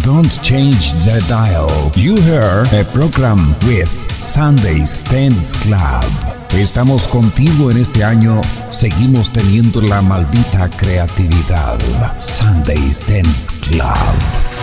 Don't change the dial. You hear a program with Sunday's Dance Club. Estamos contigo en este año. Seguimos teniendo la maldita creatividad. Sunday's Dance Club.